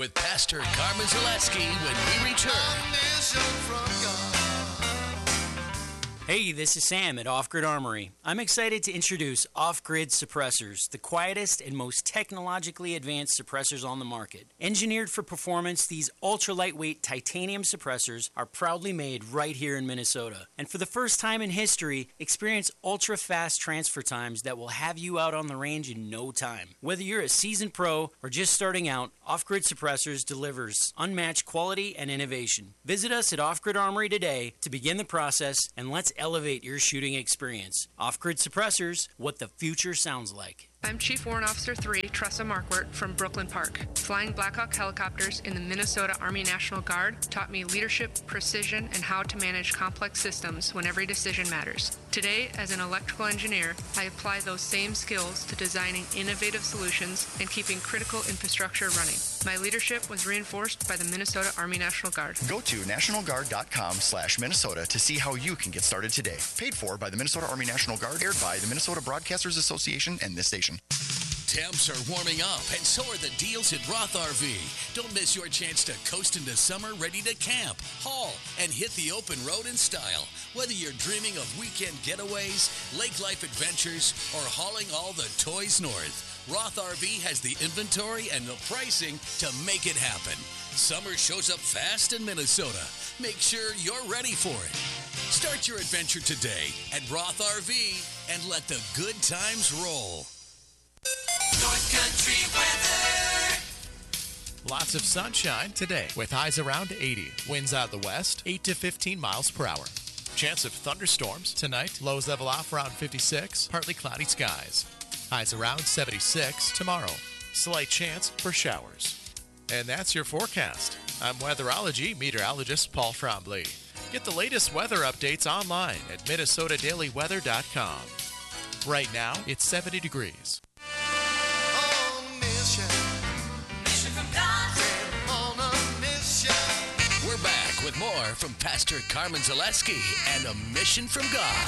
with Pastor Carmen Zaleski when we return. Hey, this is Sam at Off Grid Armory. I'm excited to introduce Off Grid Suppressors, the quietest and most technologically advanced suppressors on the market. Engineered for performance, these ultra-lightweight titanium suppressors are proudly made right here in Minnesota. And for the first time in history, experience ultra-fast transfer times that will have you out on the range in no time. Whether you're a seasoned pro or just starting out, Off Grid Suppressors delivers unmatched quality and innovation. Visit us at Off Grid Armory today to begin the process, and let's elevate your shooting experience. Off-Grid Suppressors, what the future sounds like. I'm Chief Warrant Officer 3, Tressa Markwart from Brooklyn Park. Flying Blackhawk helicopters in the Minnesota Army National Guard taught me leadership, precision, and how to manage complex systems when every decision matters. Today, as an electrical engineer, I apply those same skills to designing innovative solutions and keeping critical infrastructure running. My leadership was reinforced by the Minnesota Army National Guard. Go to nationalguard.com/Minnesota to see how you can get started today. Paid for by the Minnesota Army National Guard, aired by the Minnesota Broadcasters Association and this station. Temps are warming up, and so are the deals at Roth RV. Don't miss your chance to coast into summer ready to camp, haul, and hit the open road in style. Whether you're dreaming of weekend getaways, lake life adventures, or hauling all the toys north, Roth RV has the inventory and the pricing to make it happen. Summer shows up fast in Minnesota. Make sure you're ready for it. Start your adventure today at Roth RV and let the good times roll. North Country weather. Lots of sunshine today with highs around 80. Winds out of the west, 8 to 15 miles per hour. Chance of thunderstorms tonight. Lows level off around 56. Partly cloudy skies. Highs around 76 tomorrow. Slight chance for showers. And that's your forecast. I'm weatherology meteorologist Paul Frombley. Get the latest weather updates online at minnesotadailyweather.com. Right now, it's 70 degrees. We're back with more from Pastor Carmen Zaleski and A Mission from God.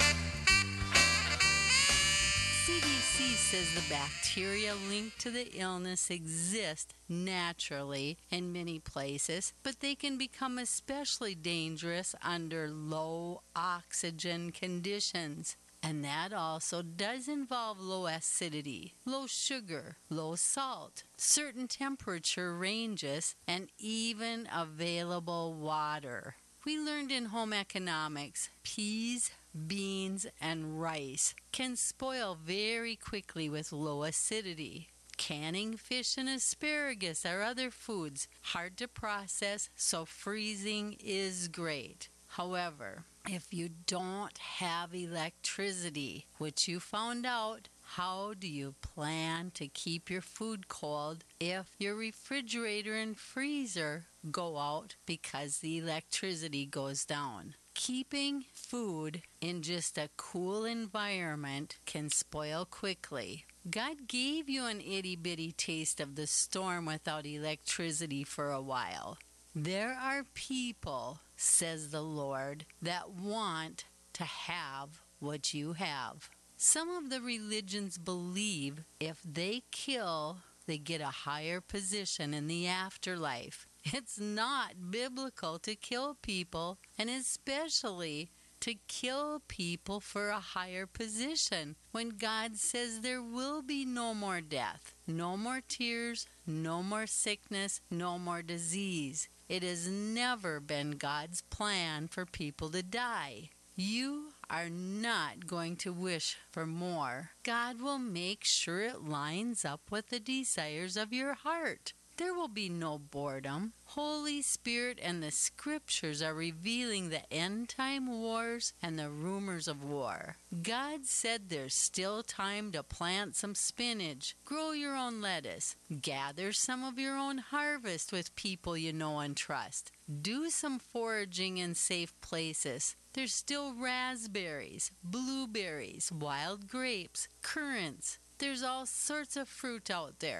CDC says the bacteria linked to the illness exist naturally in many places, but they can become especially dangerous under low oxygen conditions. And that also does involve low acidity, low sugar, low salt, certain temperature ranges, and even available water. We learned in home economics, peas, beans, and rice can spoil very quickly with low acidity. Canning fish and asparagus are other foods hard to process, so freezing is great. However, if you don't have electricity, which you found out, how do you plan to keep your food cold if your refrigerator and freezer go out because the electricity goes down? Keeping food in just a cool environment can spoil quickly. God gave you an itty-bitty taste of the storm without electricity for a while. There are people, says the Lord, that want to have what you have. Some of the religions believe if they kill, they get a higher position in the afterlife. It's not biblical to kill people, and especially to kill people for a higher position when God says there will be no more death, no more tears, no more sickness, no more disease. It has never been God's plan for people to die. You are not going to wish for more. God will make sure it lines up with the desires of your heart. There will be no boredom. Holy Spirit and the Scriptures are revealing the end-time wars and the rumors of war. God said there's still time to plant some spinach, grow your own lettuce, gather some of your own harvest with people you know and trust. Do some foraging in safe places. There's still raspberries, blueberries, wild grapes, currants. There's all sorts of fruit out there.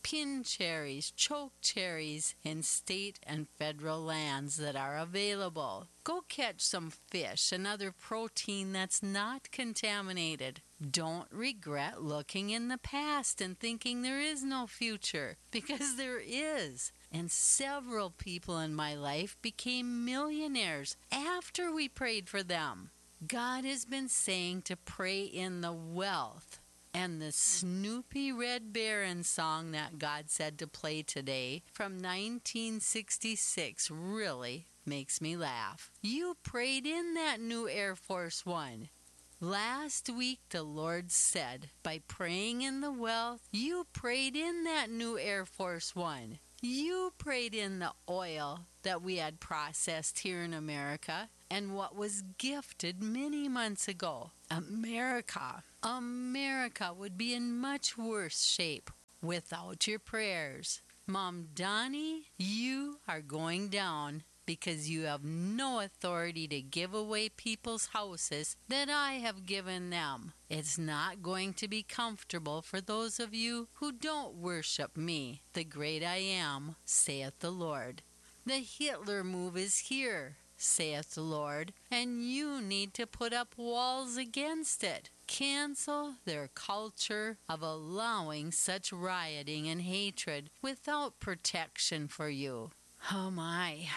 pin cherries, choke cherries in state and federal lands that are available. Go catch some fish and other protein that's not contaminated. Don't regret looking in the past and thinking there is no future, because there is. And several people in my life became millionaires after we prayed for them. God has been saying to pray in the wealth. And the Snoopy Red Baron song that God said to play today from 1966 really makes me laugh. You prayed in that new Air Force One. Last week the Lord said, by praying in the wealth, you prayed in that new Air Force One. You prayed in the oil that we had processed here in America and what was gifted many months ago. America would be in much worse shape without your prayers. Mom Donnie, you are going down because you have no authority to give away people's houses that I have given them. It's not going to be comfortable for those of you who don't worship me, the great I am, saith the Lord. The Hitler move is here, saith the Lord, and you need to put up walls against it. Cancel their culture of allowing such rioting and hatred without protection for you. Oh my.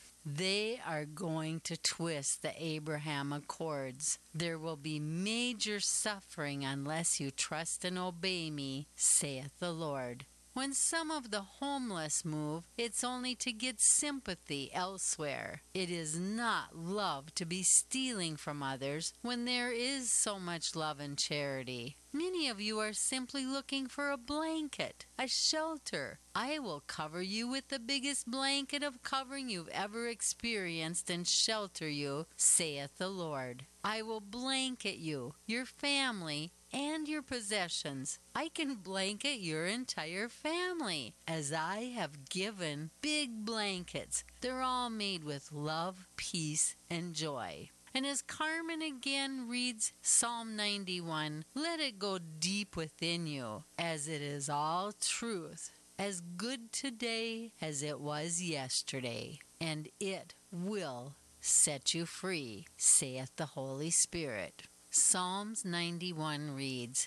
They are going to twist the Abraham Accords. There will be major suffering unless you trust and obey me, saith the Lord. When some of the homeless move, it's only to get sympathy elsewhere. It is not love to be stealing from others when there is so much love and charity. Many of you are simply looking for a blanket, a shelter. I will cover you with the biggest blanket of covering you've ever experienced and shelter you, saith the Lord. I will blanket you, your family, and your possessions. I can blanket your entire family, as I have given big blankets. They're all made with love, peace, and joy. And as Carmen again reads Psalm 91, let it go deep within you, as it is all truth, as good today as it was yesterday, and it will set you free, saith the Holy Spirit. Psalms 91 reads,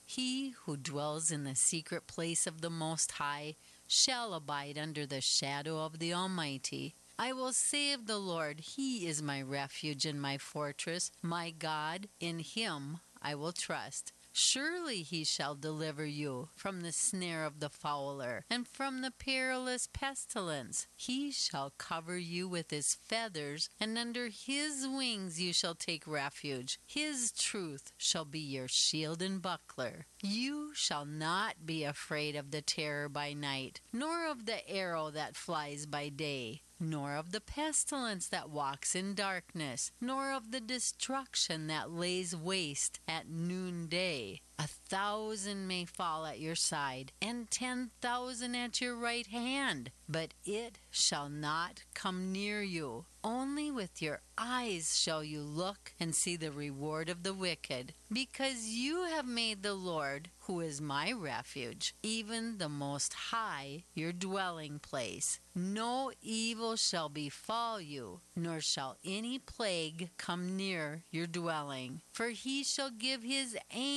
He who dwells in the secret place of the Most High shall abide under the shadow of the Almighty. I will say of the Lord, He is my refuge and my fortress, my God, in Him I will trust. Surely He shall deliver you from the snare of the fowler and from the perilous pestilence. He shall cover you with His feathers, and under His wings you shall take refuge. His truth shall be your shield and buckler. You shall not be afraid of the terror by night, nor of the arrow that flies by day, nor of the pestilence that walks in darkness, nor of the destruction that lays waste at noonday. 1,000 may fall at your side, and 10,000 at your right hand, but it shall not come near you. Only with your eyes shall you look and see the reward of the wicked, because you have made the Lord, who is my refuge, even the Most High, your dwelling place. No evil shall befall you, nor shall any plague come near your dwelling. For He shall give His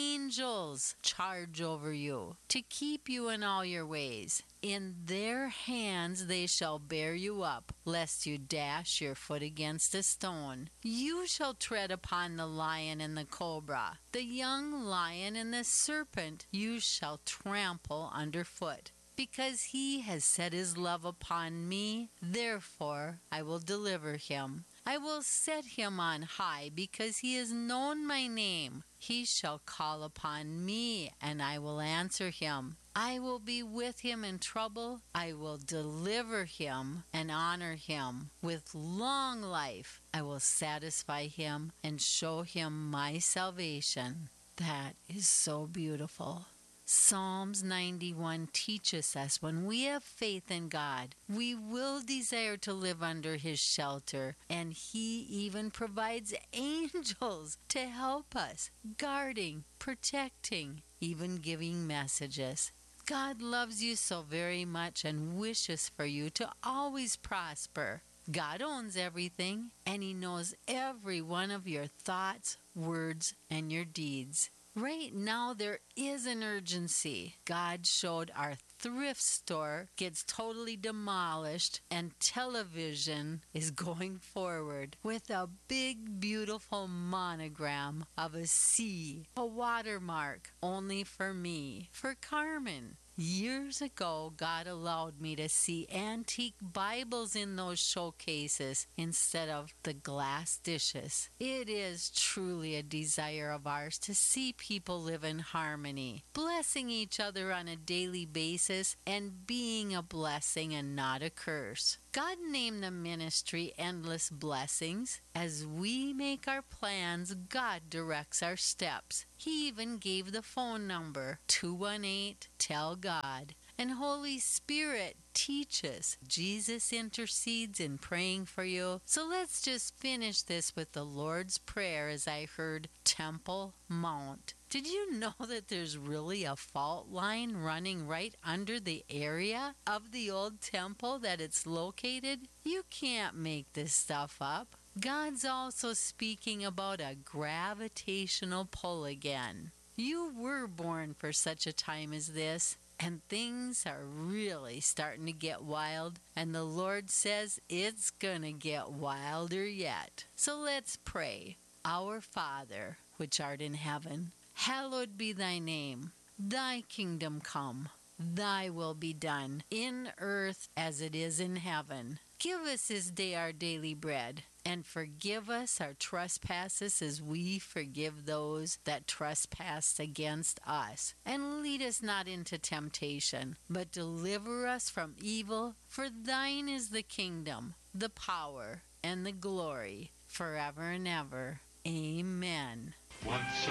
angels charge over you, to keep you in all your ways. In their hands they shall bear you up, lest you dash your foot against a stone. You shall tread upon the lion and the cobra, the young lion and the serpent you shall trample underfoot. Because He has set His love upon me, therefore I will deliver him. I will set him on high, because he has known my name. He shall call upon me, and I will answer him. I will be with him in trouble. I will deliver him and honor him. With long life I will satisfy him and show him my salvation. That is so beautiful. Psalms 91 teaches us when we have faith in God, we will desire to live under His shelter, and He even provides angels to help us, guarding, protecting, even giving messages. God loves you so very much and wishes for you to always prosper. God owns everything, and He knows every one of your thoughts, words, and your deeds. Right now, there is an urgency. God showed our thrift store gets totally demolished, and television is going forward with a big, beautiful monogram of a C, a watermark, only for me, for Carmen. Years ago, God allowed me to see antique Bibles in those showcases instead of the glass dishes. It is truly a desire of ours to see people live in harmony, blessing each other on a daily basis and being a blessing and not a curse. God named the ministry Endless Blessings. As we make our plans, God directs our steps. He even gave the phone number, 218-TELL-GOD. And Holy Spirit teaches. Jesus intercedes in praying for you. So let's just finish this with the Lord's Prayer as I heard Temple Mount. Did you know that there's really a fault line running right under the area of the old temple that it's located? You can't make this stuff up. God's also speaking about a gravitational pull again. You were born for such a time as this, and things are really starting to get wild, and the Lord says it's gonna get wilder yet. So let's pray. Our Father, which art in heaven, hallowed be thy name. Thy kingdom come. Thy will be done, in earth as it is in heaven. Give us this day our daily bread, and forgive us our trespasses as we forgive those that trespass against us. And lead us not into temptation, but deliver us from evil. For thine is the kingdom, the power, and the glory, forever and ever. Amen. Once